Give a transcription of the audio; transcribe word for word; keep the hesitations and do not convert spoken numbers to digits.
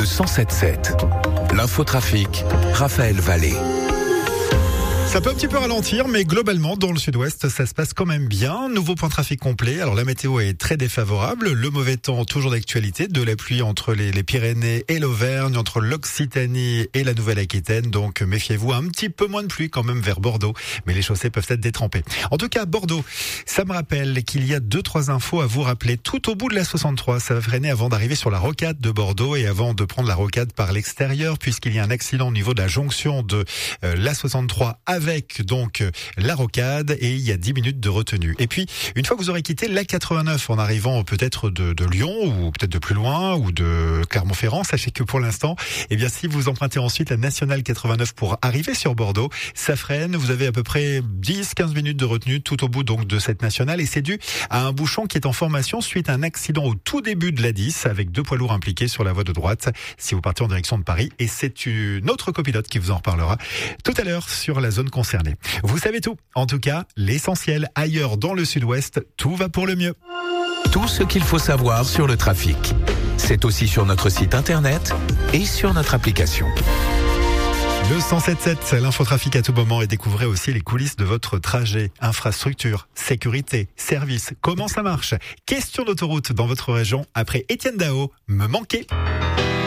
le cent sept sept. L'infotrafic, Raphaël Vallée. Ça peut un petit peu ralentir, mais globalement, dans le sud-ouest, ça se passe quand même bien. Nouveau point de trafic complet. Alors, la météo est très défavorable. Le mauvais temps, toujours d'actualité. De la pluie entre les, les Pyrénées et l'Auvergne, entre l'Occitanie et la Nouvelle-Aquitaine. Donc, méfiez-vous, un petit peu moins de pluie quand même vers Bordeaux. Mais les chaussées peuvent être détrempées. En tout cas, Bordeaux, ça me rappelle qu'il y a deux, trois infos à vous rappeler. Tout au bout de la soixante-trois, ça va freiner avant d'arriver sur la rocade de Bordeaux et avant de prendre la rocade par l'extérieur, puisqu'il y a un accident au niveau de la jonction de euh, la soixante-trois avec avec donc la rocade et il y a dix minutes de retenue. Et puis, une fois que vous aurez quitté la quatre-vingt-neuf en arrivant peut-être de, de Lyon ou peut-être de plus loin ou de Clermont-Ferrand, sachez que pour l'instant, eh bien, si vous empruntez ensuite la nationale quatre-vingt-neuf pour arriver sur Bordeaux, ça freine. Vous avez à peu près dix à quinze minutes de retenue tout au bout donc de cette nationale et c'est dû à un bouchon qui est en formation suite à un accident au tout début de l'A dix avec deux poids lourds impliqués sur la voie de droite si vous partez en direction de Paris et c'est une autre copilote qui vous en reparlera tout à l'heure sur la zone concernés. Vous savez tout. En tout cas, l'essentiel ailleurs dans le sud-ouest, tout va pour le mieux. Tout ce qu'il faut savoir sur le trafic. C'est aussi sur notre site internet et sur notre application. Le cent sept sept, l'infotrafic à tout moment et découvrez aussi les coulisses de votre trajet, infrastructure, sécurité, service, comment ça marche. Question d'autoroute dans votre région après Étienne Dao, me manquer.